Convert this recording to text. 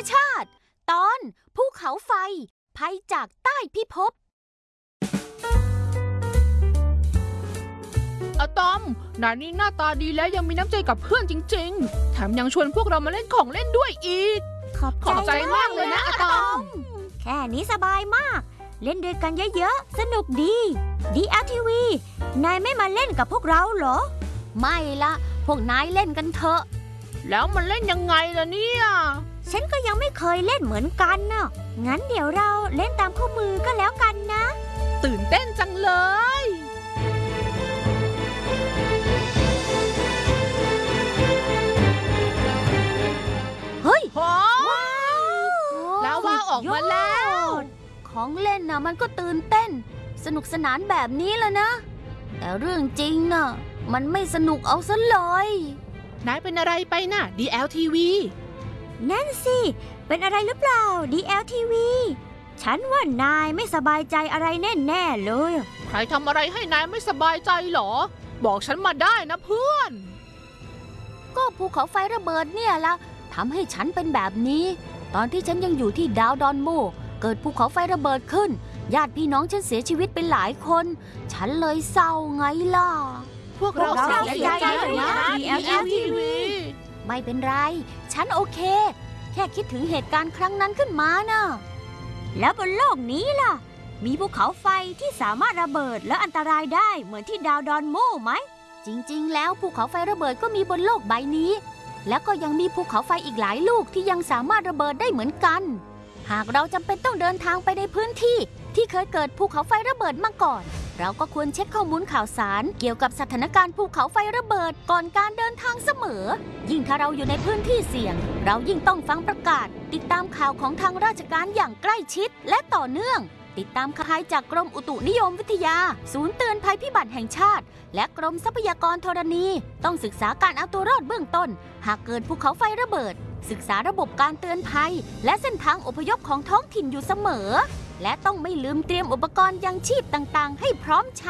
ชาติตอนภูเขาไฟภัยจากใต้พิภพอะตอมนายนี่หน้าตาดีแล้วยังมีน้ำใจกับเพื่อนจริงๆแถมยังชวนพวกเรามาเล่นของเล่นด้วยอีกขอบใจมากเลยนะอะตอมแค่นี้สบายมากเล่นด้วยกันเยอะๆสนุกดี DLTV นายไม่มาเล่นกับพวกเราเหรอไม่ละพวกนายเล่นกันเถอะแล้วมันเล่นยังไงล่ะเนี่ยฉันก็ยังไม่เคยเล่นเหมือนกันน่ะงั้นเดี๋ยวเราเล่นตามคู่มือก็แล้วกันนะตื่นเต้นจังเลยเฮ้ยว้าวแล้วว่าออกมาแล้วของเล่นน่ะมันก็ตื่นเต้นสนุกสนานแบบนี้แหละนะแต่เรื่องจริงน่ะมันไม่สนุกเอาซะเลยนายเป็นอะไรไปน่ะ DLTV นั่นสิเป็นอะไรหรือเปล่า DLTV ฉันว่านายไม่สบายใจอะไรแน่ๆเลยใครทำอะไรให้นายไม่สบายใจหรอบอกฉันมาได้นะเพื่อนก็ภูเขาไฟระเบิดเนี่ยละทำให้ฉันเป็นแบบนี้ตอนที่ฉันยังอยู่ที่ดาวดอนโมเกิดภูเขาไฟระเบิดขึ้นญาติพี่น้องฉันเสียชีวิตไปหลายคนฉันเลยเศร้าไงล่ะพวกเราเสียใจเลยนะ DLTV ไม่เป็นไรฉันโอเคแค่คิดถึงเหตุการณ์ครั้งนั้นขึ้นมานะแล้วบนโลกนี้ล่ะมีภูเขาไฟที่สามารถระเบิดและอันตรายได้เหมือนที่ดาวดอนโมไหมจริงๆแล้วภูเขาไฟระเบิดก็มีบนโลกใบนี้แล้วก็ยังมีภูเขาไฟอีกหลายลูกที่ยังสามารถระเบิดได้เหมือนกันหากเราจำเป็นต้องเดินทางไปในพื้นที่ที่เคยเกิดภูเขาไฟระเบิดมาก่อนเราก็ควรเช็คข้อมูลข่าวสารเกี่ยวกับสถานการณ์ภูเขาไฟระเบิดก่อนการเดินทางเสมอยิ่งถ้าเราอยู่ในพื้นที่เสี่ยงเรายิ่งต้องฟังประกาศติดตามข่าวของทางราชการอย่างใกล้ชิดและต่อเนื่องติดตามข่าวจากกรมอุตุนิยมวิทยาศูนย์เตือนภัยพิบัติแห่งชาติและกรมทรัพยากรธรณีต้องศึกษาการเอาตัวรอดเบื้องต้นหากเกิดภูเขาไฟระเบิดศึกษาระบบการเตือนภัยและเส้นทางอพยพของท้องถิ่นอยู่เสมอและต้องไม่ลืมเตรียมอุปกรณ์ยังชีพต่างๆให้พร้อมใช้